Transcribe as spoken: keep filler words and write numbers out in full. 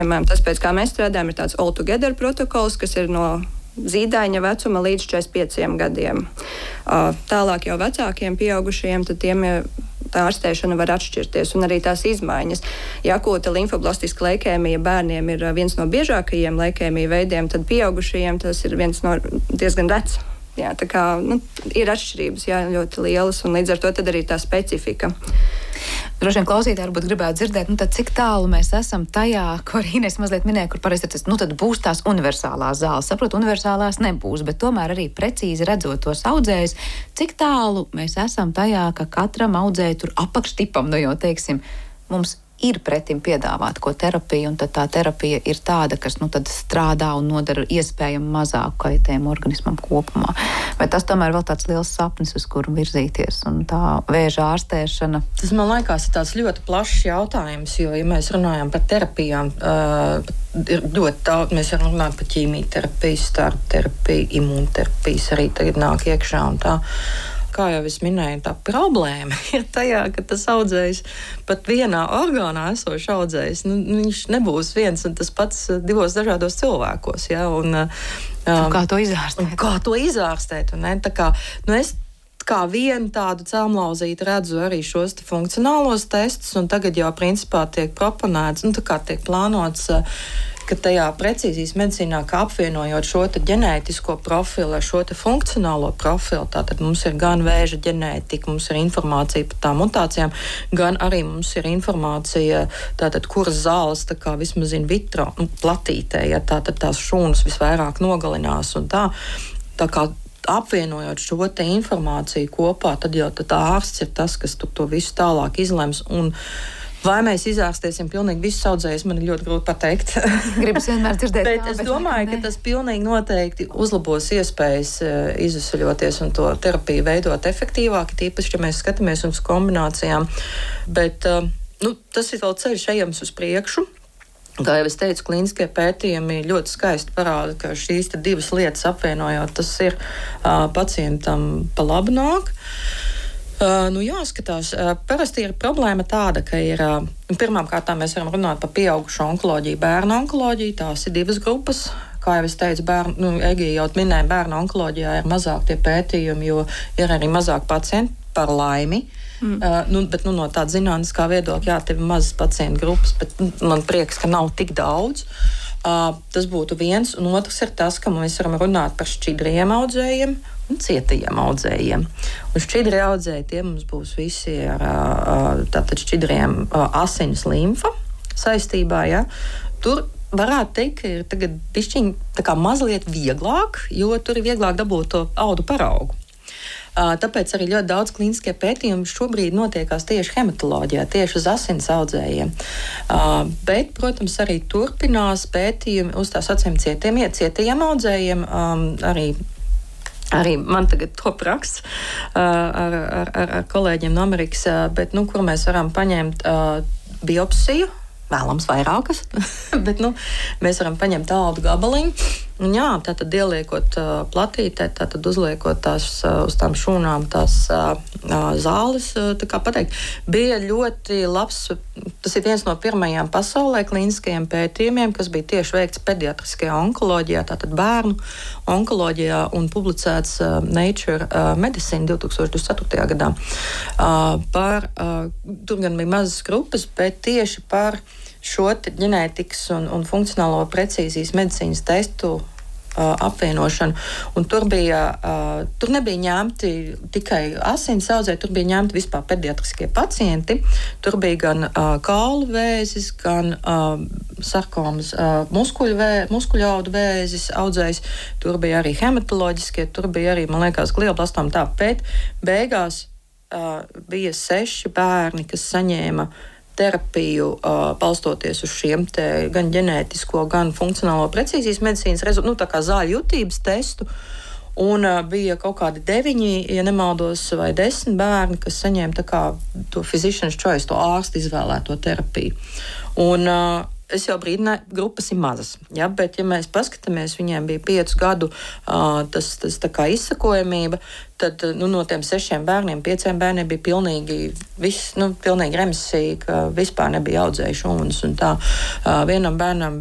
Tas, pēc kā mēs strādājam, ir tāds all together protokols, kas ir no zīdaiņa vecuma līdz četrdesmit pieciem gadiem. Tālāk jau vecākiem pieaugušajiem, tad tiem tā ārstēšana var atšķirties, un arī tās izmaiņas. Ja akūta limfoblastiska leikēmija bērniem ir viens no biežākajiem leikēmija veidiem, tad pieaugušajiem tas ir viens no diezgan rets. Jā, tā kā nu, ir atšķirības, jā, ļoti lielas, un līdz ar to tad arī tā specifika. Droši vien klausītāji varbūt gribētu dzirdēt, nu tad cik tālu mēs esam tajā, ko arī Inese mazliet minēja, kur parasti tas, nu tad būs tās universālās zāles. Saprot, universālās nebūs, bet tomēr arī precīzi redzot tos audzējus, cik tālu mēs esam tajā, ka katram audzēju tur apakštipam, nu jau teiksim, mums ir pretim piedāvāt ko terapiju, un tad tā terapija ir tāda, kas nu tad strādā un nodara iespējami mazāku kaitējumu organismam kopumā. Vai tas tomēr vēl tāds liels sapnis, uz kuru virzīties, un tā vēža ārstēšana? Tas, man liekas, ir tāds ļoti plašs jautājums, jo, ja mēs runājam par terapijām, uh, ir ļoti daudz, mēs varam runāt par ķīmijterapiju, starterapiju, imūnterapijas arī tagad nāk iekšā un tā. Kā jau es minēju, tā problēma ir tajā, ka tas audzējs, pat vienā orgānā esošs audzējs, nu, viņš nebūs viens un tas pats divos dažādos cilvēkos. Ja? Un, um, kā to izārstēt? Kā to izārstēt? Un, ne? Tā kā, nu es kā vienu tādu cēlmlauzīti redzu arī šos te funkcionālos testus, un tagad jau principā tiek proponēts, nu tā kā tiek plānots, ka tajā precīzijas medicīnā, kā apvienojot šo te ģenētisko profilu ar šo te funkcionālo profilu, tātad mums ir gan vēža ģenētika, mums ir informācija par tām mutācijām, gan arī mums ir informācija, tātad kuras zāles, tā kā vismaz in vitro, nu, platītē, ja tātad tās šūnas visvairāk nogalinās un tā, tā kā apvienojot šo te informāciju kopā, tad jau tad ārsts ir tas, kas to visu tālāk izlems. Un vai mēs izārstēsim pilnīgi visus audzējus, man ir ļoti grūti pateikt. Gribas vienmēr dzirdēt. bet jā, es bet domāju, ka tas pilnīgi noteikti uzlabos iespējas uh, izvesaļoties un to terapiju veidot efektīvāk, tīpaši, ja mēs skatāmies uz kombinācijām. Bet uh, nu, tas ir vēl ceļš ejams uz priekšu. Kā jau es teicu, klīniskie pētījumi ļoti skaisti parāda, ka šīs divas lietas apvienojot, tas ir uh, pacientam pa labu nāk. Uh, nu jāskatās, uh, parasti ir problēma tāda, ka ir, uh, pirmām kārtām mēs varam runāt par pieaugušo onkoloģiju, bērnu onkoloģiju, tās ir divas grupas. Kā jau es teicu, bērnu, nu, Egija jau minēja, bērnu onkoloģijā ir mazāk tie pētījumi, jo ir arī mazāk pacienti par laimi. Mm. Uh, nu, bet nu, no tāda zinātniskā viedokļa, jā, tev ir mazas pacientu grupas, bet nu, man prieks, ka nav tik daudz. Uh, tas būtu viens, un otrs ir tas, ka mēs varam runāt par šķidriem audzējiem un cietajiem audzējiem. Un šķidri audzēji tie mums būs visi ar uh, tātad šķidriem uh, asinis limfa saistībā, ja. Tur varētu teikt, ka ir tagad bišķiņ tā kā mazliet vieglāk, jo tur ir vieglāk dabūt to audu paraugu. Uh, tāpēc arī ļoti daudz klīniskie pētījumi šobrīd notiekās tieši hematoloģijā, tieši uz asins audzējiem. Uh, bet, protams, arī turpinās pētījumi uz tā saucamiem cietiem, cietajiem audzējiem. Um, arī, arī man tagad top raksts uh, ar, ar, ar, ar kolēģiem no Amerikas, uh, bet, nu, kur mēs varam paņemt uh, biopsiju, vēlams vairākas, bet nu, mēs varam paņemt audu gabaliņu. Un jā, tātad ieliekot uh, platītē, tātad uzliekot tās uh, uz tām šūnām tās uh, zāles, uh, tā kā pateikt. Bija ļoti labs, tas ir viens no pirmajām pasaulē klīniskajiem pētījumiem, kas bija tieši veikts pediatriskajā onkoloģijā, tātad bērnu onkoloģijā un publicēts uh, Nature uh, Medicine divtūkstoš divdesmit ceturtajā gadā. Uh, par, uh, tur gan bija mazas grupas, bet tieši par šo ģenētikas un, un funkcionālo precīzijas medicīnas testu uh, apvienošanu. Un tur, bija, uh, tur nebija ņemti tikai asins audzēji, tur bija ņemti vispār pediatriskie pacienti. Tur bija gan uh, kaulu vēzis, gan uh, sarkomas uh, muskuļu, vē, muskuļu audu vēzis audzējs. Tur bija arī hematoloģiskie, tur bija arī, man liekas, glioblastoma tā. Bet beigās uh, bija seši bērni, kas saņēma terapiju, uh, balstoties uz šiem te gan ģenētisko, gan funkcionālo precīzijas medicīnas rezultātu, nu tā kā zāļu jutības testu. Un uh, bija kaut kādi deviņi, ja nemaldos, vai desmit bērni, kas saņēma tā kā to physician's choice, to ārstu izvēlēto terapiju. Un uh, es jau brīdināju, grupas ir mazas. Ja? Bet, ja mēs paskatāmies, viņiem bija piecu gadu uh, tas, tas tā kā izsakojamība, tad nu, no tiem sešiem bērniem, pieciem bērniem bija pilnīgi, viss, nu, pilnīgi remisija, ka vispār nebija audzējuši ūnas un tā. Uh, vienam bērnam